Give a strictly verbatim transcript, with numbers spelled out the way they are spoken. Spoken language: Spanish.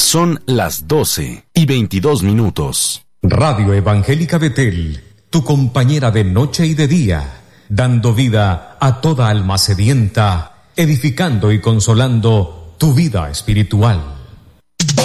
Son las doce y veintidós minutos. Radio Evangélica Betel, tu compañera de noche y de día, dando vida a toda alma sedienta, edificando y consolando tu vida espiritual.